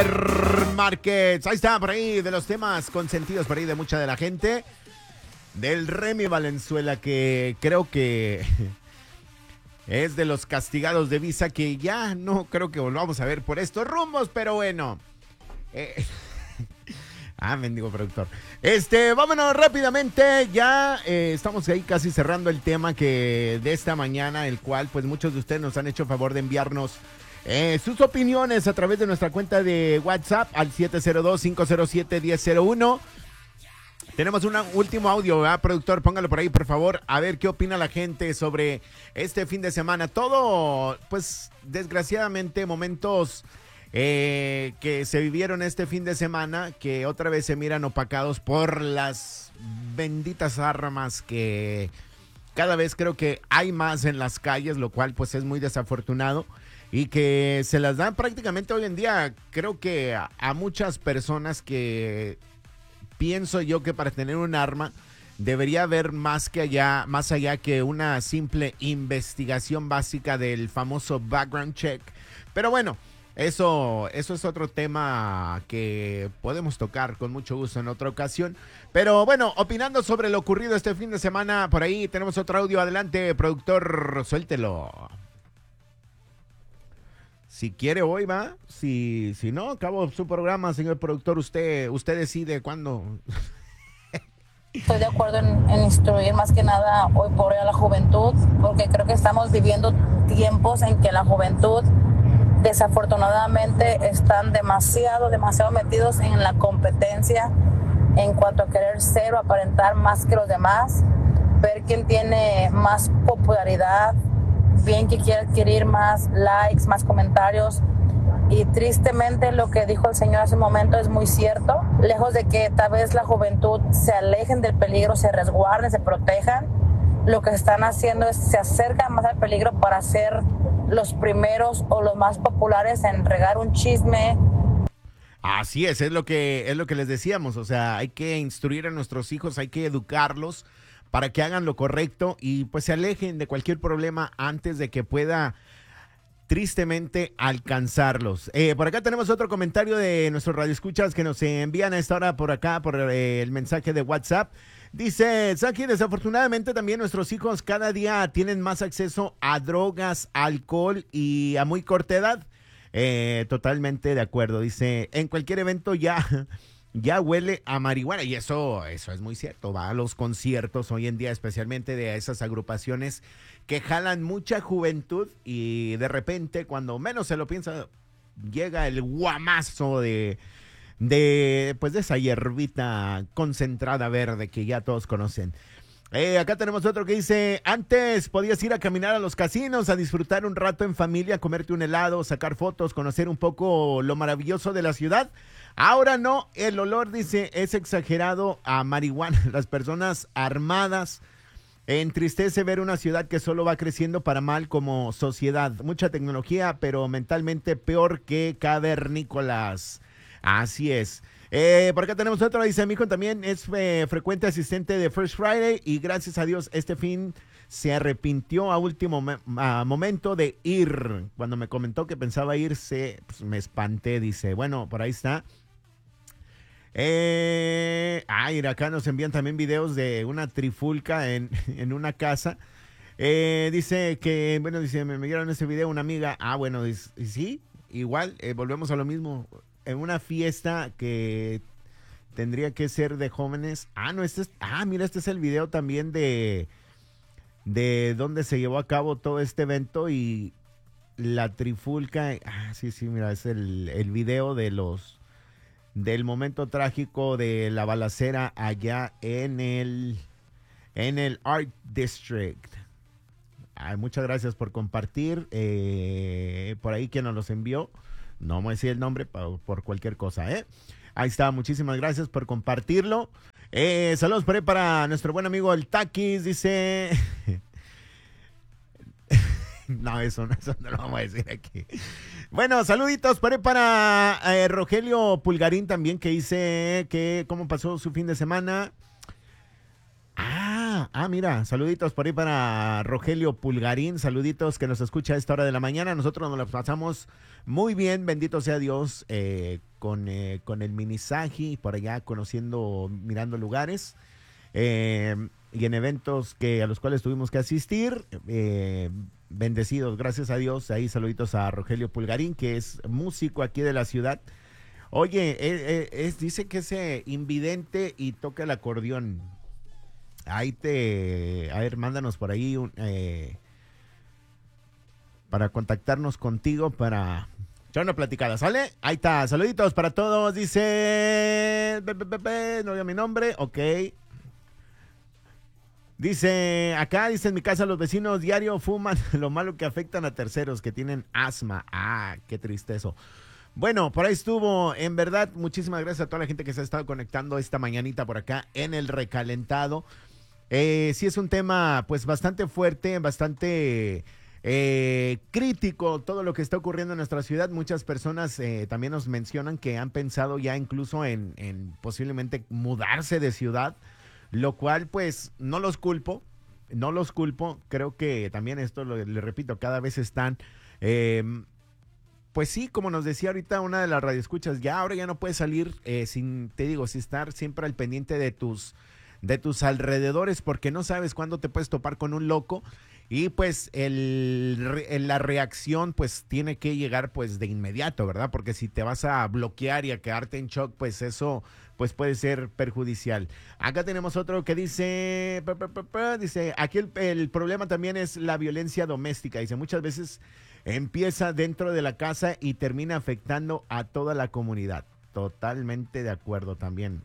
Márquez, ahí está, por ahí, de los temas consentidos por ahí de mucha de la gente. Del Remy Valenzuela, que creo que es de los castigados de visa, que ya no creo que volvamos a ver por estos rumbos, pero bueno. Mendigo productor. Vámonos rápidamente, ya estamos ahí casi cerrando el tema que de esta mañana, el cual pues muchos de ustedes nos han hecho favor de enviarnos sus opiniones a través de nuestra cuenta de WhatsApp al 702-507-1001. Tenemos un último audio, ¿verdad, productor? Póngalo por ahí, por favor. A ver qué opina la gente sobre este fin de semana. Todo, pues, desgraciadamente, momentos que se vivieron este fin de semana, que otra vez se miran opacados por las benditas armas que cada vez creo que hay más en las calles, lo cual pues es muy desafortunado. Y que se las dan prácticamente hoy en día, creo que a muchas personas que pienso yo que para tener un arma debería haber más allá que una simple investigación básica del famoso background check. Pero bueno, eso es otro tema que podemos tocar con mucho gusto en otra ocasión. Pero bueno, opinando sobre lo ocurrido este fin de semana, por ahí tenemos otro audio. Adelante, productor, suéltelo. Si quiere hoy va, si no, acabo su programa, señor productor, usted decide cuándo. Estoy de acuerdo en instruir más que nada hoy por hoy a la juventud, porque creo que estamos viviendo tiempos en que la juventud desafortunadamente están demasiado metidos en la competencia en cuanto a querer ser o aparentar más que los demás, ver quién tiene más popularidad, bien que quiere adquirir más likes, más comentarios. Y tristemente lo que dijo el señor hace un momento es muy cierto. Lejos de que tal vez la juventud se alejen del peligro, se resguarden, se protejan, lo que están haciendo es se acercan más al peligro para ser los primeros o los más populares en regar un chisme. Así es lo que les decíamos, o sea, hay que instruir a nuestros hijos, hay que educarlos para que hagan lo correcto y pues se alejen de cualquier problema antes de que pueda tristemente alcanzarlos. Por acá tenemos otro comentario de nuestros radioescuchas que nos envían a esta hora por acá, por el mensaje de WhatsApp. Dice Saki, desafortunadamente también nuestros hijos cada día tienen más acceso a drogas, alcohol y a muy corta edad. Totalmente de acuerdo. Dice, en cualquier evento ya huele a marihuana. Y eso es muy cierto. Va a los conciertos hoy en día, especialmente de esas agrupaciones que jalan mucha juventud y de repente, cuando menos se lo piensa, llega el guamazo de esa hierbita concentrada verde que ya todos conocen. Acá tenemos otro que dice, antes podías ir a caminar a los casinos, a disfrutar un rato en familia, comerte un helado, sacar fotos, conocer un poco lo maravilloso de la ciudad. Ahora no, el olor, dice, es exagerado a marihuana. Las personas armadas, entristece ver una ciudad que solo va creciendo para mal como sociedad. Mucha tecnología, pero mentalmente peor que cavernícolas. Así es. Por acá tenemos otro, dice, mi hijo también es frecuente asistente de First Friday y gracias a Dios este fin se arrepintió a último momento de ir. Cuando me comentó que pensaba irse, pues me espanté, dice. Bueno, por ahí está. Acá nos envían también videos de una trifulca en una casa. Dice que, bueno, dice, me enviaron ese video una amiga. Bueno, dice, sí, igual, volvemos a lo mismo. En una fiesta que tendría que ser de jóvenes. No, mira, este es el video también de donde se llevó a cabo todo este evento y la trifulca. Sí, mira, es el video del momento trágico de la balacera allá en el Art District. Muchas gracias por compartir. Por ahí quien nos los envió. No me decía el nombre por cualquier cosa, ¿eh? Ahí está, muchísimas gracias por compartirlo. Saludos por ahí para nuestro buen amigo el Taquis, dice... No, eso no lo vamos a decir aquí. Bueno, saluditos por ahí para Rogelio Pulgarín también, que dice que cómo pasó su fin de semana. Mira, saluditos por ahí para Rogelio Pulgarín, saluditos que nos escucha a esta hora de la mañana. Nosotros nos la pasamos muy bien, bendito sea Dios, con el minisaji, por allá conociendo, mirando lugares y en eventos a los cuales tuvimos que asistir. Bendecidos, gracias a Dios. Ahí saluditos a Rogelio Pulgarín, que es músico aquí de la ciudad. Oye, dice que es invidente y toca el acordeón. A ver, mándanos por ahí para contactarnos contigo para echar una platicada, ¿sale? Ahí está, saluditos para todos, dice, no veo mi nombre, ok. Dice, acá, dice, en mi casa los vecinos diario fuman, lo malo que afectan a terceros que tienen asma. Qué triste eso. Bueno, por ahí estuvo, en verdad, muchísimas gracias a toda la gente que se ha estado conectando esta mañanita por acá en el recalentado. Sí es un tema pues bastante fuerte, bastante crítico todo lo que está ocurriendo en nuestra ciudad. Muchas personas también nos mencionan que han pensado ya incluso en posiblemente mudarse de ciudad, lo cual pues no los culpo. Creo que también esto, le repito, cada vez están... pues sí, como nos decía ahorita una de las radioescuchas, ahora ya no puedes salir sin estar siempre al pendiente de tus alrededores, porque no sabes cuándo te puedes topar con un loco y pues la reacción pues tiene que llegar pues de inmediato, ¿verdad? Porque si te vas a bloquear y a quedarte en shock, pues eso pues puede ser perjudicial. Acá tenemos otro que dice, aquí el problema también es la violencia doméstica. Dice, muchas veces empieza dentro de la casa y termina afectando a toda la comunidad. Totalmente de acuerdo también.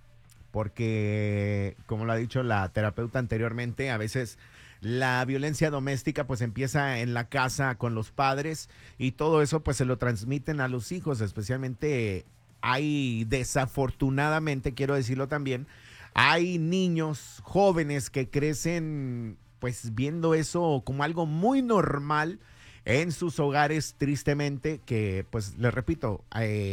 Porque, como lo ha dicho la terapeuta anteriormente, a veces la violencia doméstica pues empieza en la casa con los padres y todo eso pues se lo transmiten a los hijos, especialmente desafortunadamente, quiero decirlo también, hay niños jóvenes que crecen pues viendo eso como algo muy normal en sus hogares, tristemente, que pues les repito,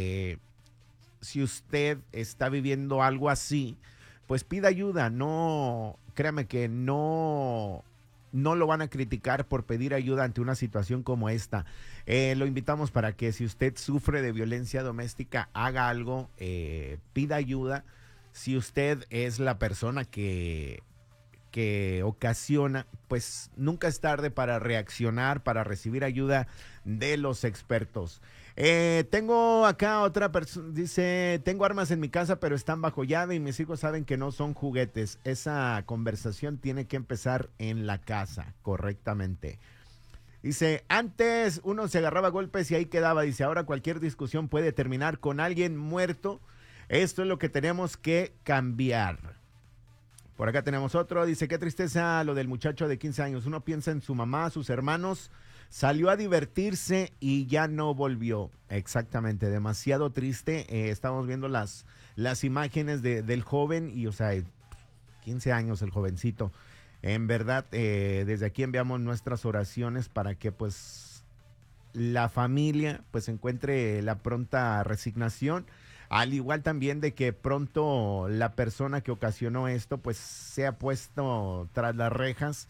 si usted está viviendo algo así, pues pida ayuda. No, créame que no lo van a criticar por pedir ayuda ante una situación como esta. Lo invitamos para que si usted sufre de violencia doméstica, haga algo, pida ayuda. Si usted es la persona que ocasiona, pues nunca es tarde para reaccionar, para recibir ayuda de los expertos. Tengo acá otra persona, dice, tengo armas en mi casa pero están bajo llave y mis hijos saben que no son juguetes. Esa conversación tiene que empezar en la casa, correctamente. Dice, antes uno se agarraba a golpes y ahí quedaba. Dice, ahora cualquier discusión puede terminar con alguien muerto. Esto es lo que tenemos que cambiar. Por acá tenemos otro, dice, qué tristeza lo del muchacho de 15 años. Uno piensa en su mamá, sus hermanos, salió a divertirse y ya no volvió. Exactamente, demasiado triste. Estamos viendo las imágenes del joven y, o sea, 15 años el jovencito. En verdad, desde aquí enviamos nuestras oraciones para que, pues, la familia, pues, encuentre la pronta resignación. Al igual también de que pronto la persona que ocasionó esto, pues, sea puesto tras las rejas.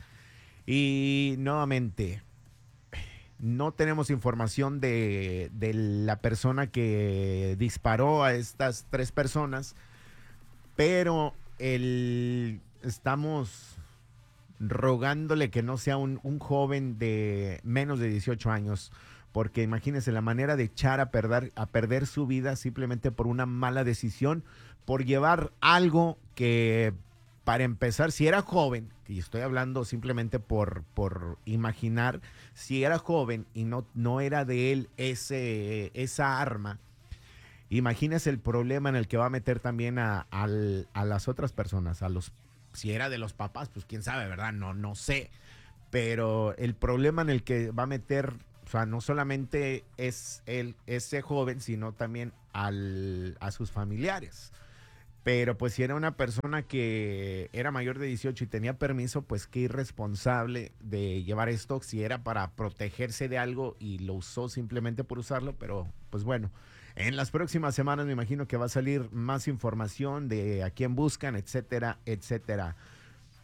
Y nuevamente, no tenemos información de la persona que disparó a estas 3 personas, pero estamos rogándole que no sea un joven de menos de 18 años, porque imagínense la manera de echar a perder su vida simplemente por una mala decisión, por llevar algo que, para empezar, si era joven, y estoy hablando simplemente por imaginar, si era joven y no era de él esa arma, imagínese el problema en el que va a meter también a las otras personas, si era de los papás, pues quién sabe, ¿verdad? No sé, pero el problema en el que va a meter, o sea, no solamente es ese joven, sino también a sus familiares. Pero pues si era una persona que era mayor de 18 y tenía permiso, pues qué irresponsable de llevar esto, si era para protegerse de algo y lo usó simplemente por usarlo. Pero pues bueno, en las próximas semanas me imagino que va a salir más información de a quién buscan, etcétera, etcétera.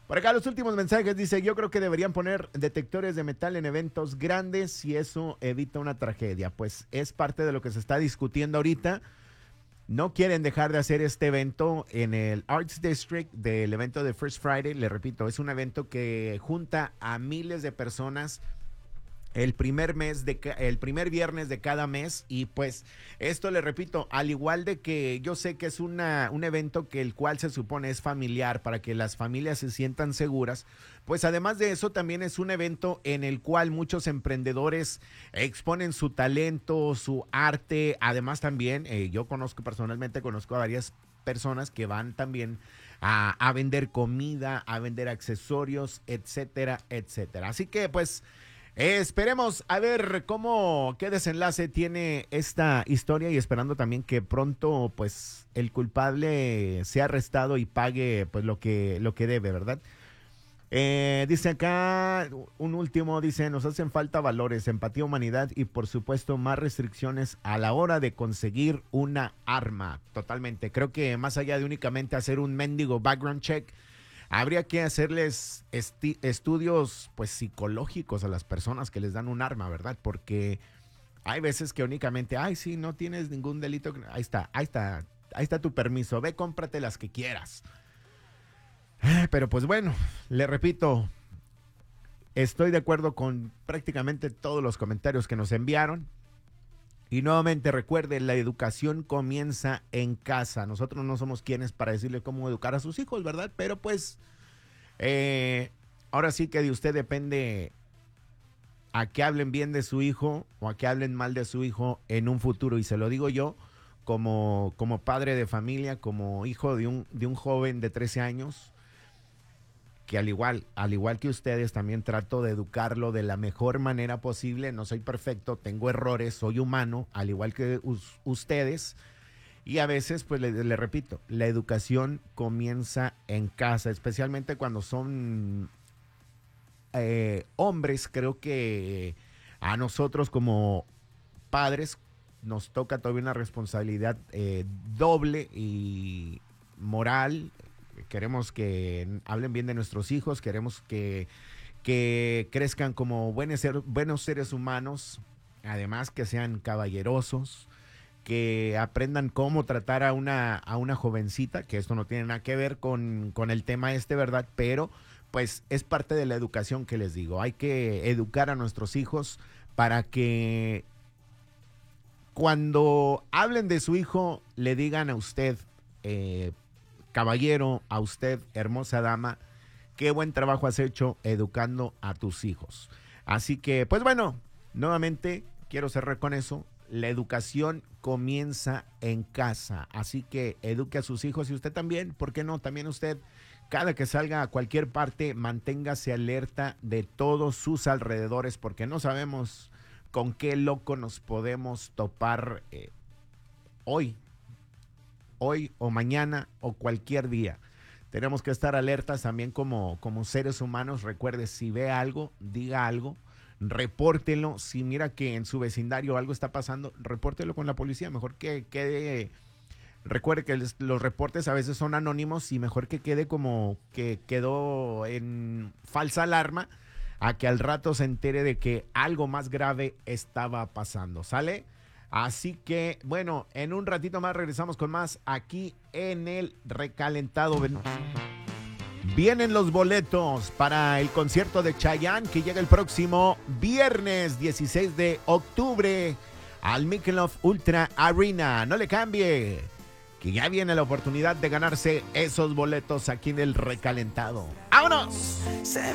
Por acá los últimos mensajes dice, yo creo que deberían poner detectores de metal en eventos grandes y eso evita una tragedia. Pues es parte de lo que se está discutiendo ahorita. No quieren dejar de hacer este evento en el Arts District del evento de First Friday. Le repito, es un evento que junta a miles de personas el primer viernes de cada mes. Y pues esto, le repito, al igual de que yo sé que es un evento que el cual se supone es familiar para que las familias se sientan seguras, pues además de eso también es un evento en el cual muchos emprendedores exponen su talento, su arte. Además también yo personalmente conozco a varias personas que van también a vender comida, a vender accesorios, etcétera, etcétera. Así que pues esperemos a ver qué desenlace tiene esta historia y esperando también que pronto pues el culpable sea arrestado y pague pues lo que debe, ¿verdad? Dice acá un último, dice, nos hacen falta valores, empatía, humanidad y por supuesto más restricciones a la hora de conseguir una arma. Totalmente, creo que más allá de únicamente hacer un mendigo background check, habría que hacerles estudios pues psicológicos a las personas que les dan un arma, ¿verdad? Porque hay veces que únicamente, ay, sí, no tienes ningún delito, ahí está tu permiso, ve, cómprate las que quieras. Pero pues bueno, le repito, estoy de acuerdo con prácticamente todos los comentarios que nos enviaron. Y nuevamente recuerde, la educación comienza en casa. Nosotros no somos quienes para decirle cómo educar a sus hijos, ¿verdad? Pero pues, ahora sí que de usted depende a que hablen bien de su hijo o a que hablen mal de su hijo en un futuro. Y se lo digo yo como padre de familia, como hijo de un joven de 13 años, que al igual que ustedes, también trato de educarlo de la mejor manera posible. No soy perfecto, tengo errores, soy humano, al igual que ustedes. Y a veces, pues le repito, la educación comienza en casa, especialmente cuando son hombres. Creo que a nosotros como padres nos toca todavía una responsabilidad doble y moral. Queremos que hablen bien de nuestros hijos, queremos que crezcan como buenos seres humanos, además que sean caballerosos, que aprendan cómo tratar a una jovencita, que esto no tiene nada que ver con el tema ¿verdad? Pero pues es parte de la educación que les digo. Hay que educar a nuestros hijos para que cuando hablen de su hijo le digan a usted, caballero, a usted, hermosa dama, qué buen trabajo has hecho educando a tus hijos. Así que, pues bueno, nuevamente quiero cerrar con eso. La educación comienza en casa, así que eduque a sus hijos y usted también, ¿por qué no? También usted, cada que salga a cualquier parte, manténgase alerta de todos sus alrededores, porque no sabemos con qué loco nos podemos topar hoy o mañana o cualquier día. Tenemos que estar alertas también como seres humanos. Recuerde, si ve algo, diga algo, repórtelo. Si mira que en su vecindario algo está pasando, repórtelo con la policía. Mejor que quede, recuerde que los reportes a veces son anónimos y mejor que quede como que quedó en falsa alarma a que al rato se entere de que algo más grave estaba pasando. ¿Sale? Así que, bueno, en un ratito más regresamos con más aquí en el Recalentado. Vienen los boletos para el concierto de Chayanne que llega el próximo viernes 16 de octubre al Michelob Ultra Arena. No le cambie, que ya viene la oportunidad de ganarse esos boletos aquí en el Recalentado. ¡Vámonos!